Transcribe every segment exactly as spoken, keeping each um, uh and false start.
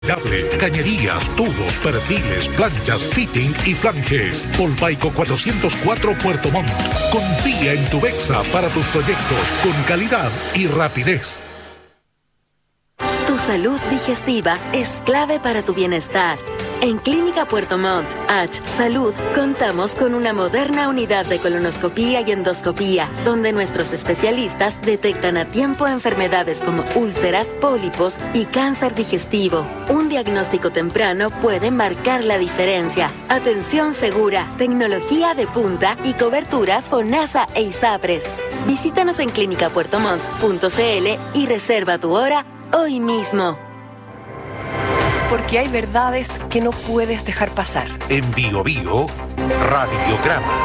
Cable, cañerías, tubos, perfiles, planchas, fitting y flanges. Volpaico cuatrocientos cuatro Puerto Montt. Confía en tu Bexa para tus proyectos con calidad y rapidez. Tu salud digestiva es clave para tu bienestar. En Clínica Puerto Montt, H Salud, contamos con una moderna unidad de colonoscopía y endoscopía, donde nuestros especialistas detectan a tiempo enfermedades como úlceras, pólipos y cáncer digestivo. Un diagnóstico temprano puede marcar la diferencia. Atención segura, tecnología de punta y cobertura FONASA e ISAPRES. Visítanos en clínica puerto montt punto c l y reserva tu hora hoy mismo. Porque hay verdades que no puedes dejar pasar. En Bio Bio, Radiograma.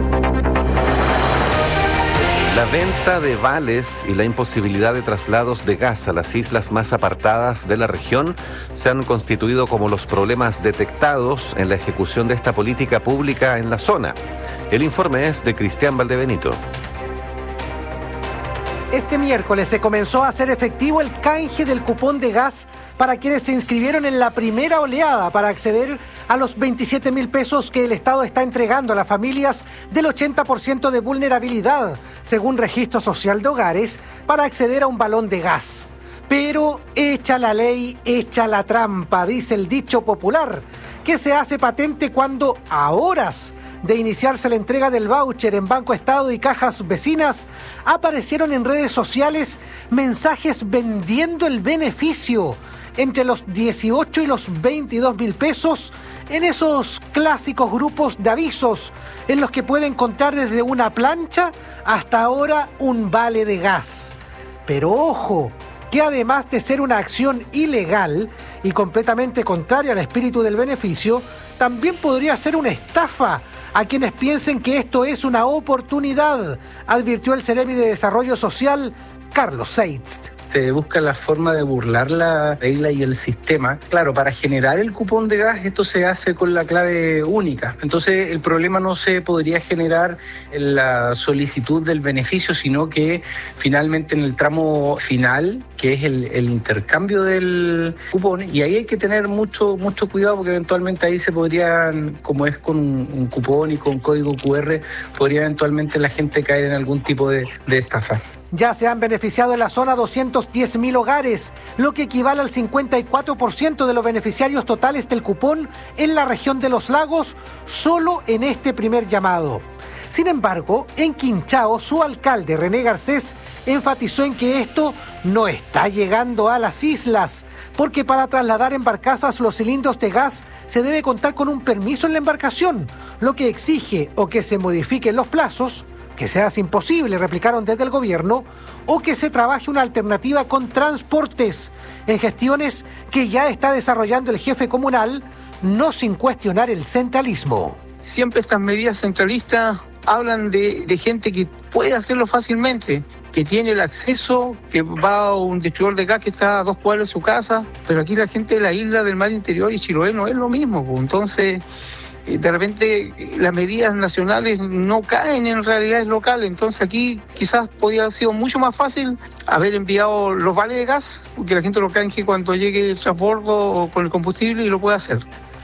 La venta de vales y la imposibilidad de traslados de gas a las islas más apartadas de la región se han constituido como los problemas detectados en la ejecución de esta política pública en la zona. El informe es de Cristian Valdebenito. Este miércoles se comenzó a hacer efectivo el canje del cupón de gas para quienes se inscribieron en la primera oleada para acceder a los veintisiete mil pesos que el Estado está entregando a las familias del ochenta por ciento de vulnerabilidad, según Registro Social de Hogares, para acceder a un balón de gas. Pero echa la ley, echa la trampa, dice el dicho popular, que se hace patente cuando a horas de iniciarse la entrega del voucher en Banco Estado y cajas vecinas, aparecieron en redes sociales mensajes vendiendo el beneficio entre los dieciocho y los veintidós mil pesos en esos clásicos grupos de avisos en los que pueden encontrar desde una plancha hasta ahora un vale de gas. Pero ojo, que además de ser una acción ilegal y completamente contraria al espíritu del beneficio, también podría ser una estafa a quienes piensen que esto es una oportunidad, advirtió el Ceremi de Desarrollo Social, Carlos Seitz. Se busca la forma de burlar la regla y el sistema. Claro, para generar el cupón de gas esto se hace con la clave única. Entonces el problema no se podría generar en la solicitud del beneficio, sino que finalmente en el tramo final, que es el, el intercambio del cupón, y ahí hay que tener mucho, mucho cuidado porque eventualmente ahí se podrían, como es con un, un cupón y con código cu erre, podría eventualmente la gente caer en algún tipo de, de estafa. Ya se han beneficiado en la zona doscientos diez mil hogares, lo que equivale al cincuenta y cuatro por ciento de los beneficiarios totales del cupón en la región de Los Lagos, solo en este primer llamado. Sin embargo, en Quinchao, su alcalde René Garcés enfatizó en que esto no está llegando a las islas, porque para trasladar en barcazas los cilindros de gas se debe contar con un permiso en la embarcación, lo que exige o que se modifiquen los plazos, que se hace imposible, replicaron desde el gobierno, o que se trabaje una alternativa con transportes en gestiones que ya está desarrollando el jefe comunal, no sin cuestionar el centralismo. Siempre estas medidas centralistas hablan de, de gente que puede hacerlo fácilmente, que tiene el acceso, que va a un distribuidor de gas que está a dos cuadras de su casa, pero aquí la gente de la isla del mar interior y Chiloé no es lo mismo, pues. Entonces de repente las medidas nacionales no caen en realidades locales, entonces aquí quizás podría haber sido mucho más fácil haber enviado los vales de gas, que la gente lo canje cuando llegue el transbordo con el combustible y lo pueda hacer.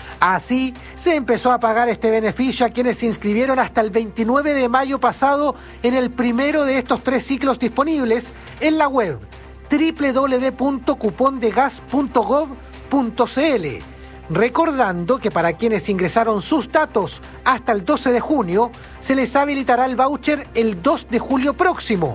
Así se empezó a pagar este beneficio a quienes se inscribieron hasta el veintinueve de mayo pasado en el primero de estos tres ciclos disponibles en la web doble u doble u doble u punto cupón de gas punto gov punto c l. Recordando que para quienes ingresaron sus datos hasta el doce de junio, se les habilitará el voucher el dos de julio próximo.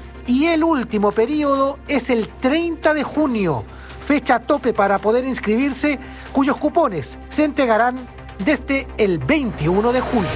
Y el último periodo es el treinta de junio, fecha tope para poder inscribirse, cuyos cupones se entregarán desde el veintiuno de julio.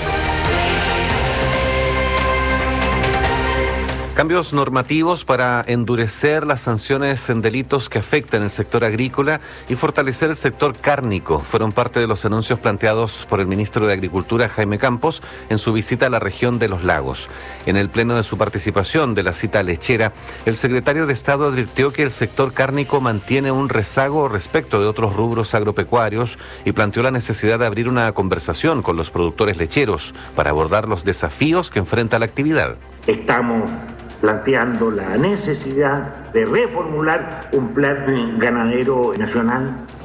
Cambios normativos para endurecer las sanciones en delitos que afectan el sector agrícola y fortalecer el sector cárnico fueron parte de los anuncios planteados por el ministro de Agricultura, Jaime Campos, en su visita a la región de Los Lagos. En el pleno de su participación de la cita lechera, el secretario de Estado advirtió que el sector cárnico mantiene un rezago respecto de otros rubros agropecuarios y planteó la necesidad de abrir una conversación con los productores lecheros para abordar los desafíos que enfrenta la actividad. Estamos planteando la necesidad de reformular un plan ganadero nacional